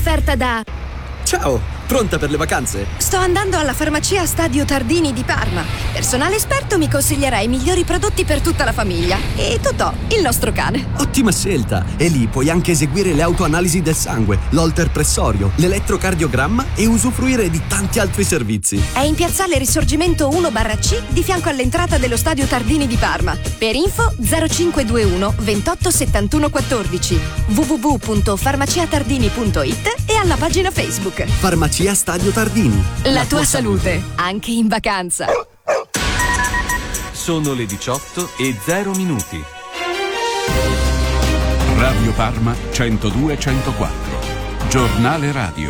offerta da... Ciao, pronta per le vacanze? Sto andando alla farmacia Stadio Tardini di Parma. Personale esperto mi consiglierà i migliori prodotti per tutta la famiglia. E Totò, il nostro cane. Ottima scelta! E lì puoi anche eseguire le autoanalisi del sangue, l'holter pressorio, l'elettrocardiogramma e usufruire di tanti altri servizi. È in piazzale Risorgimento 1/C di fianco all'entrata dello Stadio Tardini di Parma. Per info 0521 28 71 14 www.farmaciatardini.it e alla pagina Facebook. Farmacia Stadio Tardini. La tua salute, anche in vacanza. Sono le 18:00. Radio Parma 102-104. Giornale radio.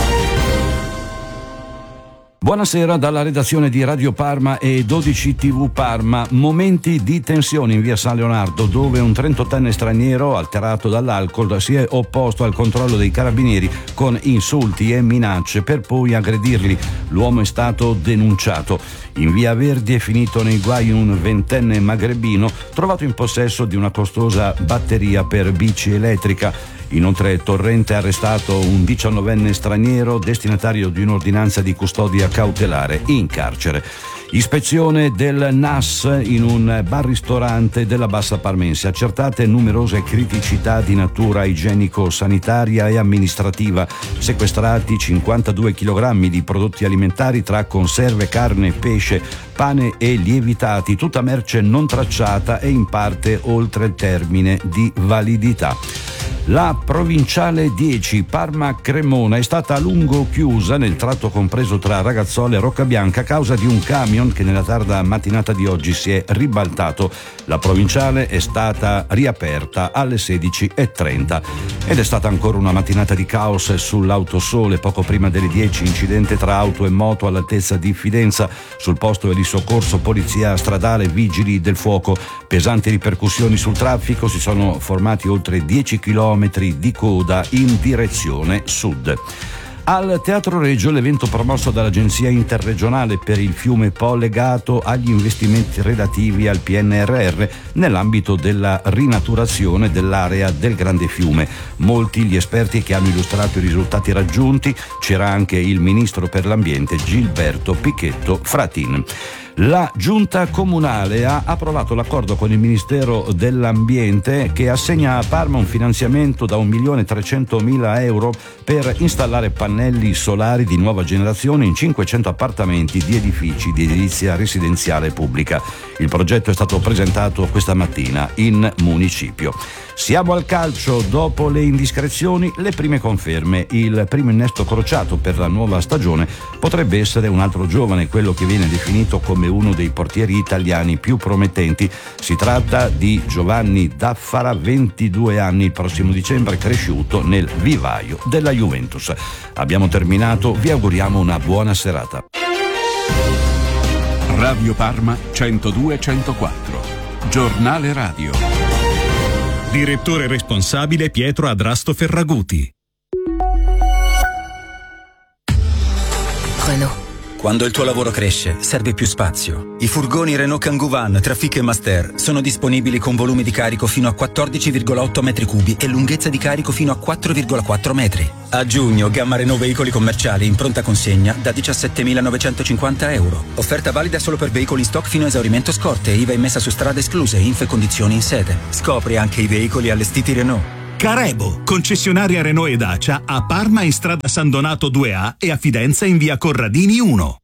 Buonasera dalla redazione di Radio Parma e 12 TV Parma. Momenti di tensione in via San Leonardo, dove un 38enne straniero alterato dall'alcol si è opposto al controllo dei carabinieri con insulti e minacce per poi aggredirli. L'uomo è stato denunciato. In via Verdi è finito nei guai un 20enne magrebino trovato in possesso di una costosa batteria per bici elettrica. Inoltre Torrente ha arrestato un 19enne straniero destinatario di un'ordinanza di custodia cautelare in carcere. Ispezione del NAS in un bar-ristorante della Bassa Parmense, accertate numerose criticità di natura igienico-sanitaria e amministrativa, sequestrati 52 kg di prodotti alimentari tra conserve, carne, pesce, pane e lievitati, tutta merce non tracciata e in parte oltre il termine di validità. La provinciale 10 Parma-Cremona è stata a lungo chiusa nel tratto compreso tra Ragazzola e Roccabianca a causa di un camion che nella tarda mattinata di oggi si è ribaltato. La provinciale è stata riaperta alle 16:30 ed è stata ancora una mattinata di caos sull'Autosole. Poco prima delle 10 incidente tra auto e moto all'altezza di Fidenza. Sul posto di soccorso polizia stradale, vigili del fuoco. Pesanti ripercussioni sul traffico, si sono formati oltre 10 chilometri di coda in direzione sud. Al Teatro Regio l'evento promosso dall'Agenzia Interregionale per il Fiume Po legato agli investimenti relativi al PNRR nell'ambito della rinaturazione dell'area del Grande Fiume. Molti gli esperti che hanno illustrato i risultati raggiunti, c'era anche il ministro per l'ambiente Gilberto Pichetto Fratin. La Giunta Comunale ha approvato l'accordo con il Ministero dell'Ambiente che assegna a Parma un finanziamento da 1.300.000 euro per installare pannelli solari di nuova generazione in 500 appartamenti di edifici di edilizia residenziale pubblica. Il progetto è stato presentato questa mattina in municipio. Siamo al calcio, dopo le indiscrezioni, le prime conferme. Il primo innesto crociato per la nuova stagione potrebbe essere un altro giovane, quello che viene definito come uno dei portieri italiani più promettenti. Si tratta di Giovanni Daffara, 22 anni, il prossimo dicembre cresciuto nel vivaio della Juventus. Abbiamo terminato, vi auguriamo una buona serata. Radio Parma 102-104. Giornale radio. Direttore responsabile Pietro Adrasto Ferraguti. Renault. Quando il tuo lavoro cresce, serve più spazio. I furgoni Renault Kangoo Van, Trafic e Master sono disponibili con volumi di carico fino a 14,8 metri cubi e lunghezza di carico fino a 4,4 metri. A giugno, gamma Renault veicoli commerciali in pronta consegna da 17.950 euro. Offerta valida solo per veicoli in stock fino a esaurimento scorte, IVA immessa su strade escluse, info e condizioni in sede. Scopri anche i veicoli allestiti Renault. Carebo, concessionaria Renault e Dacia a Parma in strada San Donato 2A e a Fidenza in via Corradini 1.